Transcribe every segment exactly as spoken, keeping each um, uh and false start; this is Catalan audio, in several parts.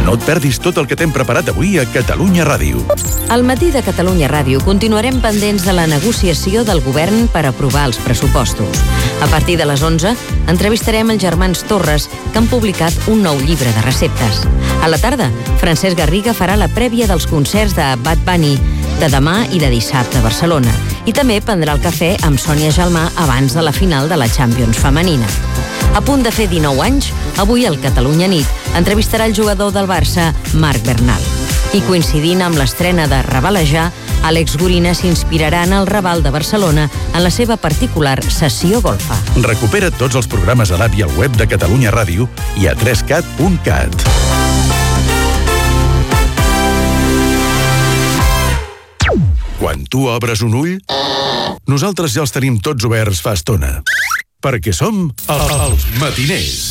No et perdis tot el que t'hem preparat avui a Catalunya Ràdio. Al matí de Catalunya Ràdio continuarem pendents de la negociació del govern per aprovar els pressupostos. A partir de les onze entrevistarem els germans Torres, que han publicat un nou llibre de receptes. A la tarda, Francesc Garriga farà la prèvia dels concerts de Bad Bunny de demà i de dissabte a Barcelona. I també prendrà el cafè amb Sònia Gelmà abans de la final de la Champions femenina. A punt de fer dinou anys, avui el Catalunya Nit entrevistarà el jugador del Barça, Marc Bernal. I coincidint amb l'estrena de Rabalejar, Àlex Gorina s'inspirarà en el Raval de Barcelona en la seva particular sessió golfa. Recupera tots els programes a l'app i al web de Catalunya Ràdio i a tres cat punt cat. Quan tu obres un ull, nosaltres ja els tenim tots oberts fa estona. Perquè som els matiners.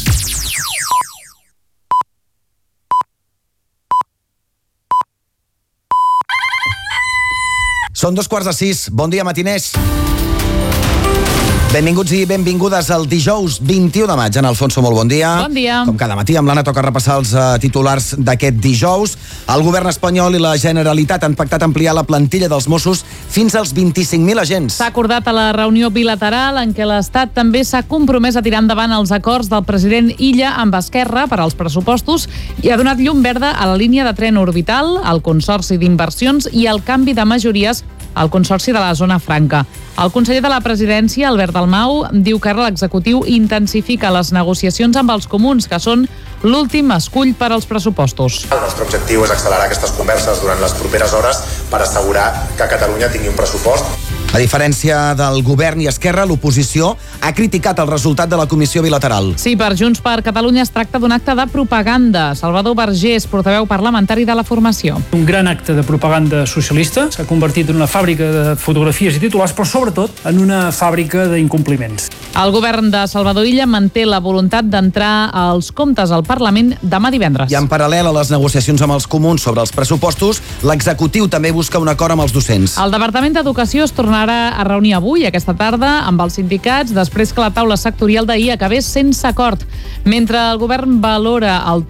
Són dos quarts de sis. Bon dia, matiners. Benvinguts i benvingudes al dijous vint-i-u de maig. En Alfonso, molt bon dia. Bon dia. Com cada matí, amb l'Anna toca repassar els uh, titulars d'aquest dijous. El govern espanyol i la Generalitat han pactat ampliar la plantilla dels Mossos fins als vint-i-cinc mil agents. S'ha acordat a la reunió bilateral en què l'Estat també s'ha compromès a tirar endavant els acords del president Illa amb Esquerra per als pressupostos i ha donat llum verda a la línia de tren orbital, al Consorci d'Inversions i al canvi de majories al Consorci de la Zona Franca. El conseller de la Presidència, Albert Dalmau, diu que ara l'executiu intensifica les negociacions amb els comuns, que són l'últim escull per als pressupostos. El nostre objectiu és accelerar aquestes converses durant les properes hores per assegurar que Catalunya tingui un pressupost. A diferència del govern i Esquerra, l'oposició ha criticat el resultat de la comissió bilateral. Sí, per Junts per Catalunya es tracta d'un acte de propaganda. Salvador Vergés, portaveu parlamentari de la formació. Un gran acte de propaganda socialista s'ha convertit en una fàbrica de fotografies i titulars, però sobretot en una fàbrica d'incompliments. El govern de Salvador Illa manté la voluntat d'entrar als comptes al Parlament demà divendres. I en paral·lel a les negociacions amb els comuns sobre els pressupostos, l'executiu també busca un acord amb els docents. El Departament d'Educació es tornarà a reunir avui, aquesta tarda, amb els sindicats, després que la taula sectorial d'ahir acabés sense acord. Mentre el govern valora el